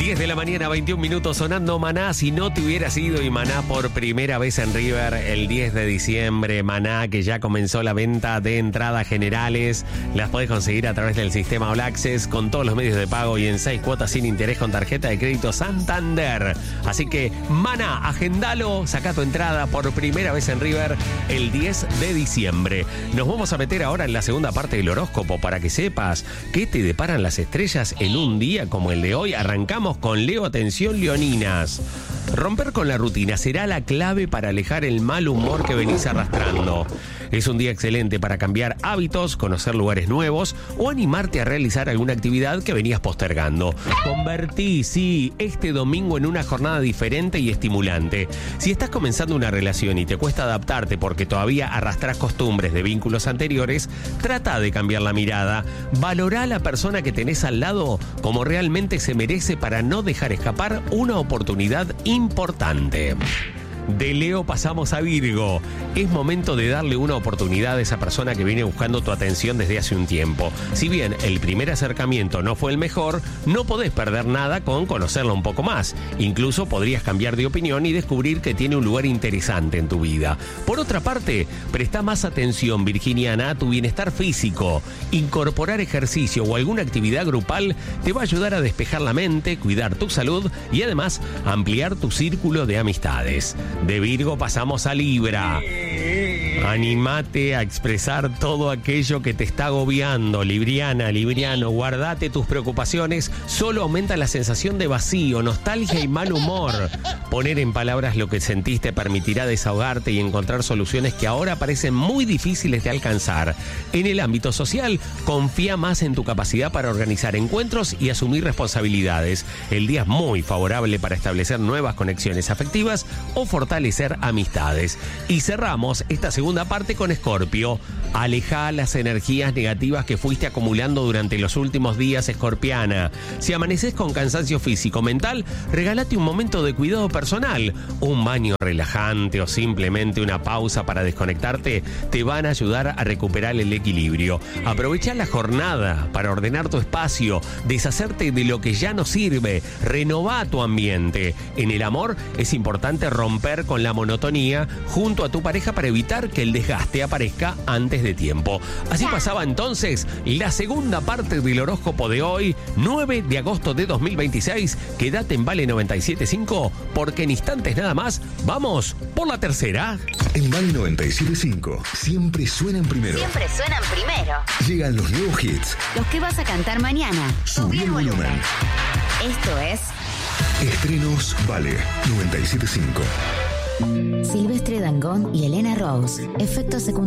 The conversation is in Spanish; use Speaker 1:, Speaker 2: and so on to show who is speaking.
Speaker 1: 10 de la mañana, 21 minutos, sonando Maná. Si no te hubieras ido, y Maná por primera vez en River el 10 de diciembre. Maná, que ya comenzó la venta de entradas generales. Las podés conseguir a través del sistema All Access con todos los medios de pago y en 6 cuotas sin interés con tarjeta de crédito Santander. Así que Maná, agendalo, saca tu entrada por primera vez en River el 10 de diciembre. Nos vamos a meter ahora en la segunda parte del horóscopo para que sepas qué te deparan las estrellas en un día como el de hoy. Arrancamos con Leo. Atención, leoninas. Romper con la rutina será la clave para alejar el mal humor que venís arrastrando. Es un día excelente para cambiar hábitos, conocer lugares nuevos o animarte a realizar alguna actividad que venías postergando. Convertí, sí, este domingo en una jornada diferente y estimulante. Si estás comenzando una relación y te cuesta adaptarte porque todavía arrastras costumbres de vínculos anteriores, trata de cambiar la mirada. Valorá a la persona que tenés al lado como realmente se merece para no dejar escapar una oportunidad importante. De Leo pasamos a Virgo. Es momento de darle una oportunidad a esa persona que viene buscando tu atención desde hace un tiempo. Si bien el primer acercamiento no fue el mejor, no podés perder nada con conocerlo un poco más. Incluso podrías cambiar de opinión y descubrir que tiene un lugar interesante en tu vida. Por otra parte, presta más atención, virginiana, a tu bienestar físico. Incorporar ejercicio o alguna actividad grupal te va a ayudar a despejar la mente, cuidar tu salud y además ampliar tu círculo de amistades. De Virgo pasamos a Libra. Animate a expresar todo aquello que te está agobiando, libriana, libriano. Guardate tus preocupaciones, solo aumenta la sensación de vacío, nostalgia y mal humor. Poner en palabras lo que sentiste permitirá desahogarte y encontrar soluciones que ahora parecen muy difíciles de alcanzar. En el ámbito social, confía más en tu capacidad para organizar encuentros y asumir responsabilidades. El día es muy favorable para establecer nuevas conexiones afectivas o fortalecer amistades. Y cerramos esta segunda parte con Escorpio. Aleja las energías negativas que fuiste acumulando durante los últimos días, escorpiana. Si amaneces con cansancio físico o mental, regálate un momento de cuidado personal. Un baño relajante o simplemente una pausa para desconectarte te van a ayudar a recuperar el equilibrio. Aprovecha la jornada para ordenar tu espacio, deshacerte de lo que ya no sirve, renová tu ambiente. En el amor es importante romper con la monotonía junto a tu pareja para evitar que el desgaste aparezca antes de tiempo. Así pasaba entonces la segunda parte del horóscopo de hoy, 9 de agosto de 2026. Quédate en Vale 97.5 porque en instantes nada más vamos por la tercera.
Speaker 2: En Vale 97.5 siempre suenan primero.
Speaker 3: Siempre suenan primero.
Speaker 2: Llegan los nuevos hits.
Speaker 3: Los que vas a cantar mañana.
Speaker 2: Subí el volumen.
Speaker 3: Esto es
Speaker 2: Estrenos Vale 97.5.
Speaker 3: Silvestre Dangond y Elena Rose. Efectos secundarios.